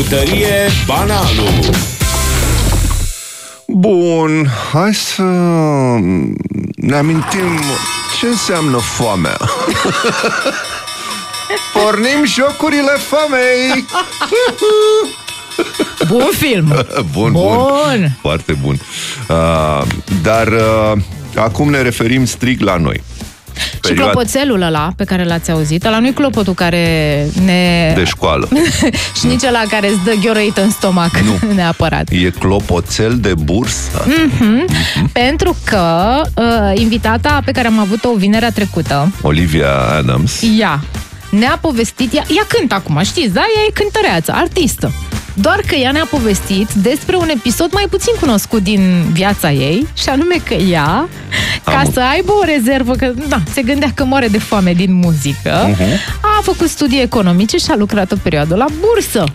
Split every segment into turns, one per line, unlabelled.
Băutărie Bananul.
Bun, hai să ne amintim ce înseamnă foamea. Pornim jocurile foamei.
Bun film.
Bun. Foarte bun. Dar acum ne referim strict la noi.
Și clopoțelul ăla pe care l-ați auzit, ăla nu-i clopotul care ne...
De școală.
Și nici ăla care îți dă gheorăită în stomac. Nu. Neapărat.
E clopoțel de bursă.
Pentru că invitata pe care am avut-o vinerea trecută,
Olivia Adams,
ea ne-a povestit, ea cântă acum, știți, da? Ea e cântăreață, artistă. Doar că ea ne-a povestit despre un episod mai puțin cunoscut din viața ei, și anume că ea, ca să aibă o rezervă, că se gândea că moare de foame din muzică, a făcut studii economice și a lucrat o perioadă la bursă.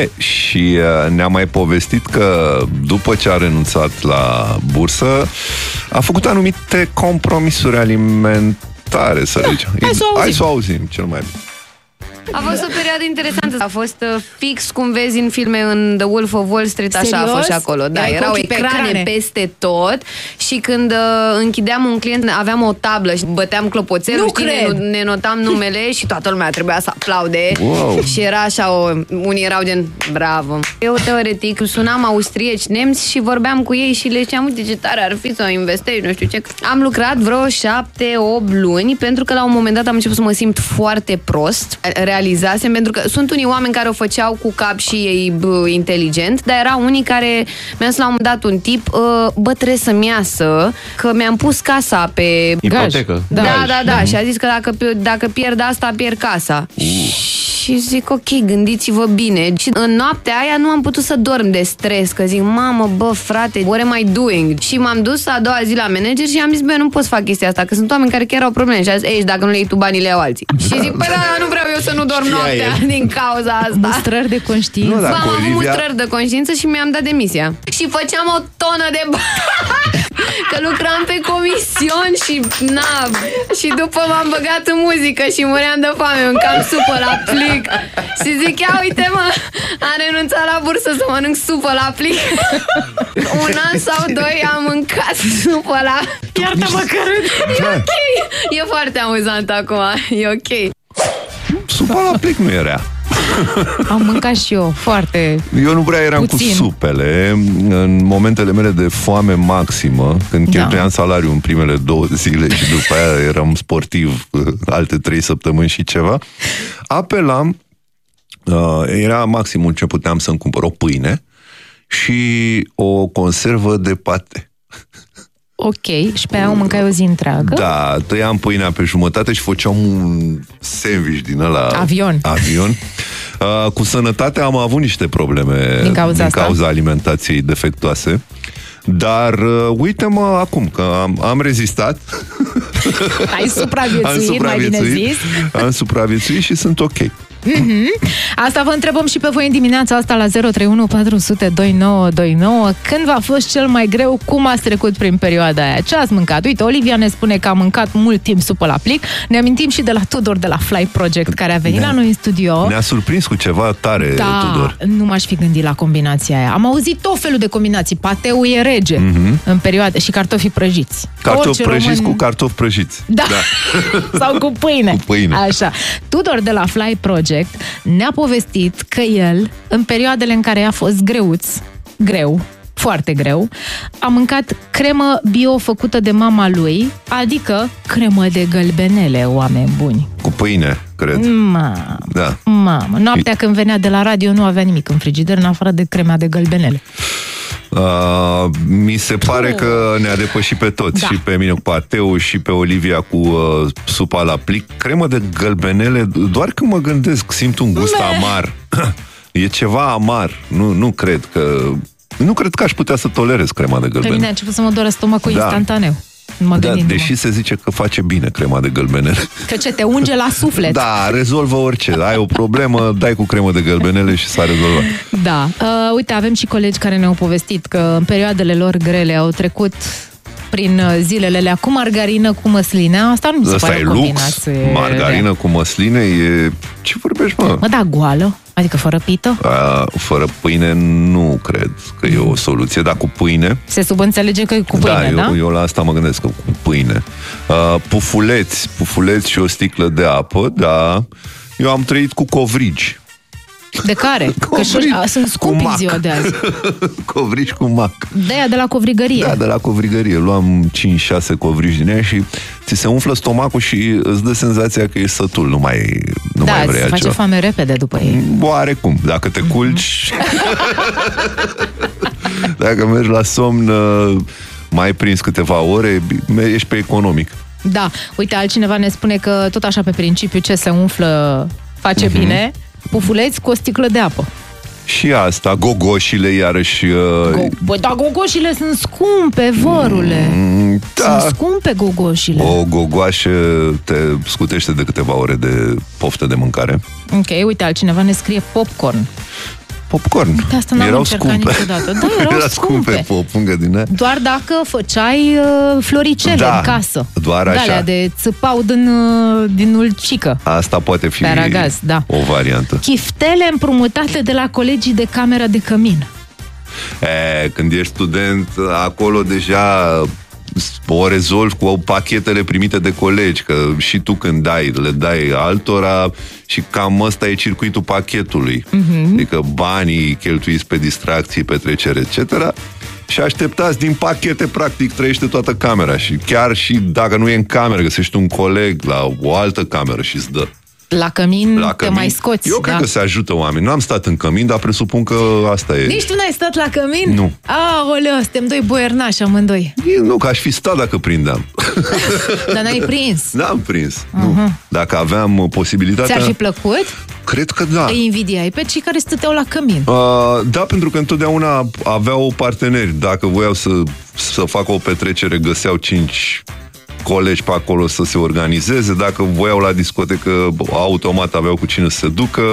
Și ne-a mai povestit că după ce a renunțat la bursă, a făcut anumite compromisuri alimentare, să zicem. Hai să o auzim cel mai bine.
A fost o perioadă interesantă. A fost fix cum vezi în filme în The Wolf of Wall Street, așa a fost și acolo. Da, erau ecrane peste tot și când închideam un client, aveam o tablă și băteam clopoțelul, ne notam numele și toată lumea trebuia să aplaude. Și era așa, unii erau gen, bravo. Eu teoretic sunam austrieci, nemți și vorbeam cu ei și le ziceam, uite ce tare ar fi să investești, nu știu ce. Am lucrat vreo 7-8 luni pentru că la un moment dat am început să mă simt foarte prost. Realizasem, pentru că sunt unii oameni care o făceau cu cap și ei inteligent, dar erau unii care mi-a zis la un moment dat un tip, trebuie să-mi iasă, că mi-am pus casa pe
ipotecă.
Da. Și a zis că dacă pierd asta, pierd casa. Și zic, ok, gândiți-vă bine. Și în noaptea aia nu am putut să dorm de stres, că zic, mamă, frate, what am I doing? Și m-am dus a doua zi la manager și am zis, bă, nu pot să fac chestia asta, că sunt oameni care chiar au probleme. Și a zis, dacă nu le iei tu banii, le iau alții. Și zic, păi nu vreau eu să nu dorm noaptea din cauza asta.
Mustrări de conștiință.
Am avut mustrări de conștiință și mi-am dat demisia. Și făceam o tonă de că lucram pe comision și și după m-am băgat în muzică și muream de foame, mâncam supă la plic. Și zic, ia uite mă, am renunțat la bursă să mănânc supă la plic. Un an sau 2 am mâncat supă la...
Iartă-mă că râd.
E ok. E foarte amuzant acum. E ok.
Supa la plic nu era.
Am mâncat și eu foarte
Eu nu prea eram puțin cu supele. În momentele mele de foame maximă, când cheltuiam salariul în primele 2 zile și după aia eram sportiv alte 3 săptămâni și ceva, apelam, era maximul ce puteam să-mi cumpăr, o pâine și o conservă de pate.
Ok, și pe aia o mâncai o zi întreagă?
Da, tăiam pâinea pe jumătate și făceam un sandwich din ăla... Avion. Cu sănătatea am avut niște probleme din cauza alimentației defectuoase. Dar uite-mă acum că am rezistat.
Ai supraviețuit, mai bine zis.
Am supraviețuit și sunt ok.
Asta vă întrebăm și pe voi în dimineața asta la 031 400 2929. Când v-a fost cel mai greu? Cum ați trecut prin perioada aia? Ce ați mâncat? Uite, Olivia ne spune că a mâncat mult timp supă la plic. Ne amintim și de la Tudor de la Fly Project, care a venit la noi în studio.
Ne-a surprins cu ceva tare, Tudor.
Nu m-aș fi gândit la combinația aia. Am auzit tot felul de combinații. Pateu e rege în perioadă și cartofi prăjiți.
Cartofi prăjiți cu cartofi prăjiți.
Da. Sau cu pâine.
Cu pâine.
Așa. Tudor de la Fly Project ne-a povestit că el, în perioadele în care a fost foarte greu, a mâncat cremă bio făcută de mama lui, adică cremă de gălbenele, oameni buni.
Cu pâine, cred.
Mamă, noaptea când venea de la radio nu avea nimic în frigider, în afară de crema de gălbenele.
Mi se pare că ne-a depășit pe toți, și pe mine cu pateu și pe Olivia cu supa la plic. Cremă de gălbenele, doar când mă gândesc, simt un gust amar. E ceva amar. Nu cred că aș putea să tolerez crema de gălbenele.
Pe mine a început să mă doară stomacul instantaneu.
Deși se zice că face bine crema de gălbenele.
Că ce, te unge la suflet.
Da, rezolvă orice. Ai o problemă, dai cu cremă de gălbenele și s-a rezolvat.
Da. Uite, avem și colegi care ne-au povestit că în perioadele lor grele au trecut prin zilele alea cu margarină, cu măsline. Asta nu mi se pare o combinație.
Margarină cu măsline e... Ce vorbești, mă?
Mă, da, goală. Adică fără pită?
Fără pâine nu cred că e o soluție, dar cu pâine...
Se subînțelege că e cu pâine, da?
Eu la asta mă gândesc, că cu pâine. Pufuleți și o sticlă de apă, da. Eu am trăit cu covrigi.
De care? Că sunt scumpi ziua de azi.
Covrigi cu mac.
De la covrigărie.
Da, de la covrigărie. Luam 5-6 covrigi din ea și ți se umflă stomacul și îți dă senzația că ești sătul, nu mai vrei altceva. Da, îți face
foame repede după ei.
Oarecum, dacă te culci... Dacă mergi la somn mai prins câteva ore, ești pe economic.
Da, uite, altcineva ne spune că tot așa pe principiu ce se umflă face bine, pufuleți cu o sticlă de apă.
Și asta, gogoșile iarăși...
Băi, dar gogoșile sunt scumpe, vărule. Da. Sunt scumpe gogoșile.
O gogoașă te scutește de câteva ore de poftă de mâncare.
Ok, uite, altcineva ne scrie popcorn.
Popcorn.
Uite, asta n-am încercat niciodată. Da, erau scumpe.
Popungă din aia.
Doar dacă făceai floricele în casă.
Doar așa.
Alea de țăpau din ulcică.
Asta poate fi
aragaz, da.
O variantă.
Chiftele împrumutate de la colegii de camera de cămin.
Când ești student, acolo deja o rezolvi cu pachetele primite de colegi, că și tu când le dai altora și cam ăsta e circuitul pachetului. Adică banii cheltuiți pe distracții, petrecere, etc. Și așteptați din pachete, practic, trăiește toată camera. Și chiar și dacă nu e în cameră, găsești un coleg la o altă cameră și îți dă.
La cămin te mai scoți.
Eu cred că se ajută oameni. Nu am stat în cămin, dar presupun că asta e.
Nici tu n-ai stat la cămin?
Nu.
Aoleu, suntem doi boiernași amândoi.
Nu, că aș fi stat dacă prindeam.
Dar n-ai prins?
N-am prins, nu. Dacă aveam posibilitatea...
Ți-ar fi plăcut?
Cred că da.
Îi invidiai pe cei care stăteau la cămin?
Da, pentru că întotdeauna aveau parteneri. Dacă voiau să facă o petrecere, găseau 5 colegi pe acolo să se organizeze. Dacă voiau la discotecă, automat aveau cu cine să se ducă.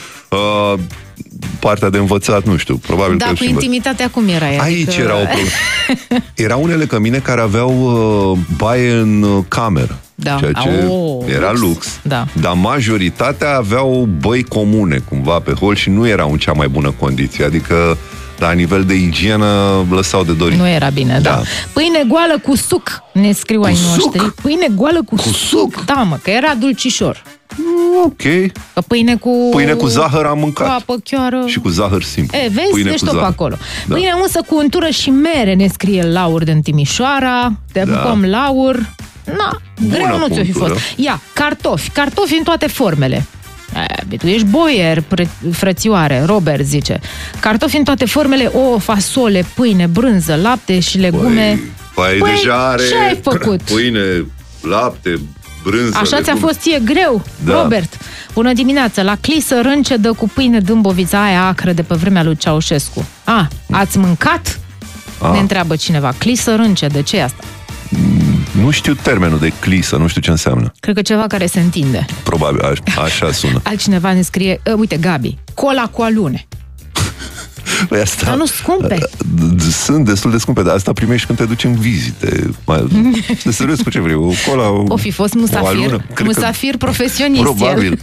Partea de învățat, nu știu, probabil
că...
Da,
cu intimitatea cum era ea?
Aici era o problemă. Erau unele cămine care aveau baie în cameră.
Da.
Ceea ce era lux.
Da.
Dar majoritatea aveau băi comune, cumva, pe hol și nu erau în cea mai bună condiție. Adică, la nivel de igienă, lăsau de dorit.
Nu era bine, da. Pâine goală cu suc, ne scriu ai noștri. Pâine goală cu suc. Da, mă, că era dulcișor.
Ok.
Că pâine cu
zahăr am mâncat.
Cu apă chiară.
Și cu zahăr simplu.
Vezi, ești tot pe acolo. Da. Pâine unsă cu untură și mere, ne scrie Laur din Timișoara. Te pupăm, Laur. Greu nu ți-o fi fost. Ia, cartofi în toate formele. Tu ești boier, frățioare, Robert zice. Cartofi în toate formele, ouă, fasole, pâine, brânză, lapte și legume.
Păi deja are
ce ai făcut?
Pâine, lapte, brânză.
Așa ți-a fost ție greu, Robert. Bună dimineața, la clisă râncedă cu pâine dâmbovița aia acră de pe vremea lui Ceaușescu. Ați mâncat? Ne întreabă cineva. Clisă râncedă, ce e asta?
Nu știu termenul de clisă, nu știu ce înseamnă.
Cred că ceva care se întinde.
Probabil, așa sună.
Altcineva ne scrie, uite, Gabi, cola cu alune.
Păi asta,
dar nu scumpe.
Sunt destul de scumpe, dar asta primești când te duci în vizite. De serios, cu ce vrei? O cola,
o fi fost musafir. Musafir profesionist.
Probabil.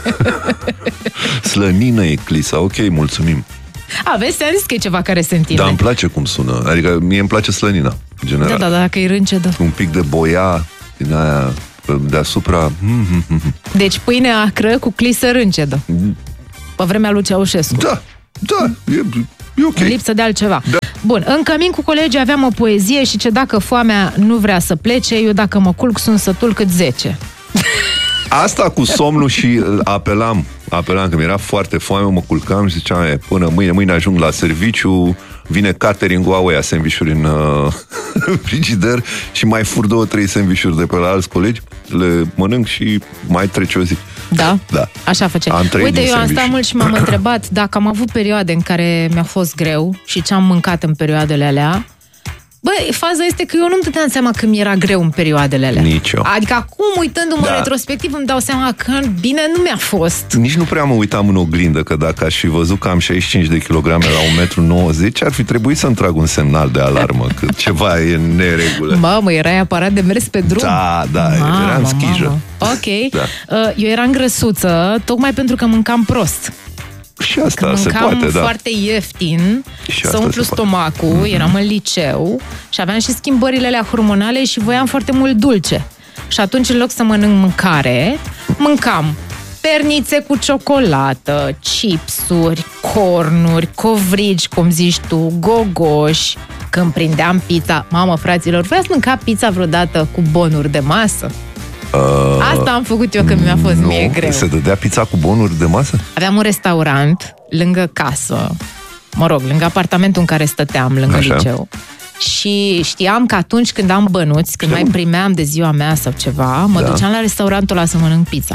Slănină e clisa, ok, mulțumim.
Vezi, ți-am zis că e ceva care se întinde.
Dar îmi place cum sună. Adică mie îmi place slănina, general.
Da, dacă e râncedă.
Un pic de boia din aia deasupra.
Deci pâine acră cu clisă râncedă. Pe vremea lui Ceaușescu.
Da, e ok.
Lipsă de altceva. Da. Bun, în cămin cu colegii aveam o poezie și ce dacă foamea nu vrea să plece, eu dacă mă culc sunt sătul cât 10.
Asta cu somnul și apelam că mi-era foarte foame, mă culcam și ziceam, până mâine ajung la serviciu, vine catering-ul, au ăia sandvișuri în frigider și mai fur 2-3 sandvișuri de pe la alți colegi, le mănânc și mai trece o zi.
Da? Așa făceam. Uite, eu am stat mult și m-am întrebat dacă am avut perioade în care mi-a fost greu și ce am mâncat în perioadele alea. Băi, faza este că eu nu-mi dădeam seama că mi-era greu în perioadele alea.
Nici eu.
Adică acum, uitându-mă retrospectiv, îmi dau seama că bine nu mi-a fost.
Nici nu prea mă uitam în oglindă, că dacă aș fi văzut că am 65 de kilograme la 1,90 m, ar fi trebuit să-mi trag un semnal de alarmă, că ceva e în neregulă.
Mamă, erai aparat de mers pe drum.
Da, eram schijă.
Ok. Eu eram grăsuță, tocmai pentru că mâncam prost.
Și asta se poate, da.
Foarte ieftin, să umplu stomacul, eram în liceu și aveam și schimbările alea hormonale și voiam foarte mult dulce. Și atunci, în loc să mănânc mâncare, mâncam pernițe cu ciocolată, chipsuri, cornuri, covrigi, cum zici tu, gogoși. Când prindeam pizza, mamă, fraților, vreați mânca pizza vreodată cu bonuri de masă? Asta am făcut eu când mi-a fost mie greu.
Se dădea pizza cu bonuri de masă?
Aveam un restaurant lângă casă, lângă apartamentul în care stăteam, lângă liceu. Și știam că atunci când am bănuți, când mai primeam de ziua mea sau ceva, mă duceam la restaurantul ăla să mănânc pizza.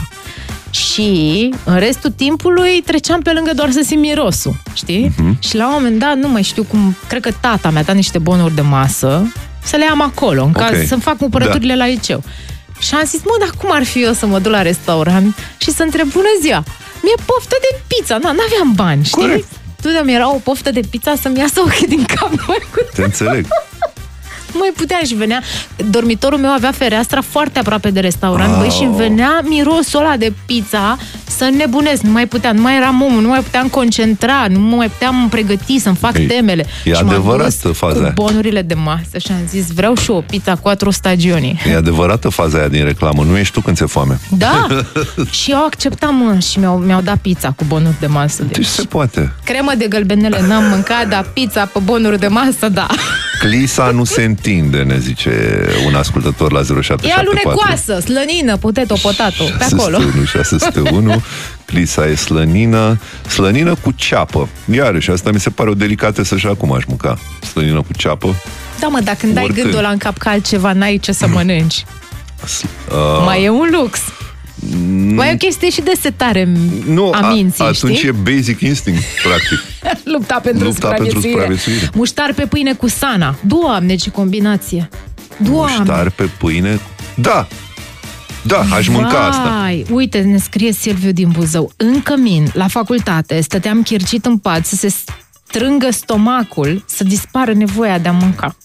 Și în restul timpului treceam pe lângă doar să simt mirosul, știi? Și la un moment dat, nu mai știu cum, cred că tata mi-a dat niște bonuri de masă să le am acolo, în caz să-mi fac cumpărăturile la liceu. Și am zis, dar cum ar fi eu să mă duc la restaurant și să întreb, bună ziua, mi-e poftă de pizza, n-aveam bani, știi?
Corect.
Mi-era o poftă de pizza să-mi iasă ochii din cap.
Te înțeleg.
Nu mai puteam și venea... Dormitorul meu avea fereastra foarte aproape de restaurant, băi, și îmi venea mirosul ăla de pizza să înnebunesc. Nu mai puteam, nu mai eram omul, nu mai puteam concentra, nu mai puteam pregăti să-mi fac temele.
E și adevărată faza aia.
Cu bonurile de masă și am zis, vreau și o pizza 4 stagioni.
E adevărată faza aia din reclamă, nu ești tu când ți-e foame.
Da, și eu acceptam și mi-au dat pizza cu bonuri de masă.
Deci se poate.
Cremă de gălbenele n-am mâncat, dar pizza pe bonuri de masă, da.
Clisa nu se întinde, ne zice un ascultător la 0774.
E alunecoasă, slănină, potato, pe acolo.
601, Clisa e slănină cu ceapă. Iarăși, asta mi se pare o delicatesă și acum aș mânca. Slănină cu ceapă.
Da, mă, dacă când dai gândul ăla în cap că altceva n-ai ce să mănânci. Mai e un lux. Mai e o chestie și de setare a minții,
atunci
știi?
e basic instinct, practic.
Lupta pentru supraviețuire. Muștar pe pâine cu sana. Doamne, ce combinație! Doamne!
Muștar pe pâine... Da, aș mânca asta.
Uite, ne scrie Silviu din Buzău. În cămin, la facultate, stăteam chircit în pat să se strângă stomacul, să dispară nevoia de a mânca.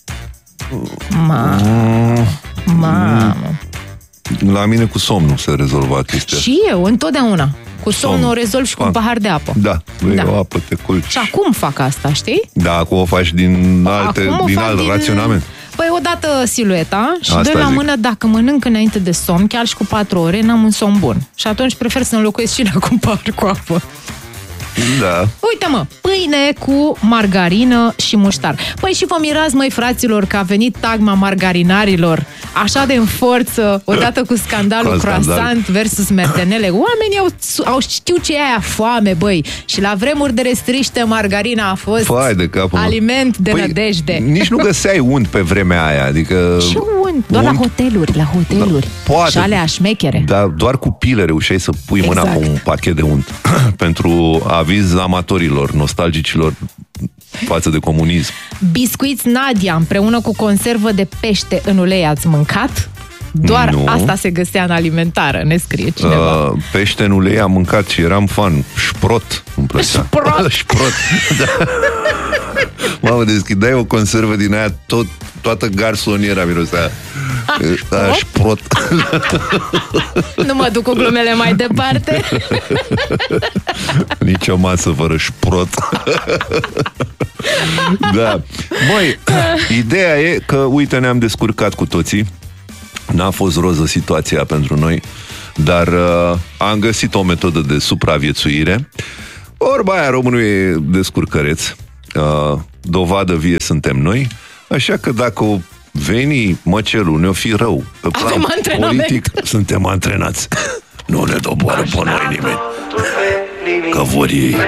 Mamă!
La mine cu somnul se rezolva chestia.
Și eu, întotdeauna. Cu somnul o rezolv și cu un pahar de apă.
Da, o apă, te culci.
Și acum fac asta, știi?
Da, acum o faci din alt raționament.
Păi odată silueta și doi la mână, dacă mănânc înainte de somn, chiar și cu 4 ore, n-am un somn bun. Și atunci prefer să înlocuiesc și cu un pahar cu apă.
Da.
Uite-mă, pâine cu margarină și muștar. Păi și vă mirați, măi, fraților, că a venit tagma margarinarilor așa de în forță, odată cu scandalul croissant versus merdenele. Oamenii au știu ce e aia foame, băi. Și la vremuri de restriște, margarina a fost aliment de nădejde.
Nici nu găseai unt pe vremea aia, adică...
Și unt, doar la hoteluri.
Poate,
și alea șmechere.
Dar doar cu pile reușeai să pui mâna pe un pachet de unt. Pentru aviz amatorilor, nostalgicilor față de comunism.
Biscuiți Nadia împreună cu conservă de pește în ulei ați mâncat? Doar asta se găsea în alimentară, ne scrie cineva.
Pește în ulei am mâncat și eram fan. Șprot îmi plăcea. Șprot. Da. Mamă, deschideai o conservă din aia, toată garsoniera mirosea. Șprot.
Nu mă duc cu glumele mai departe.
Nici o masă fără șprot. Da. Băi, ideea e că, uite, ne-am descurcat cu toții. N-a fost roză situația pentru noi, dar am găsit o metodă de supraviețuire. Orba aia, românul e descurcăreț. Dovadă vie suntem noi. Așa că dacă o veni măcelul, ne-o fi rău pe plan politic, suntem antrenați. Nu ne doboară pe noi nimeni. Că vor ei.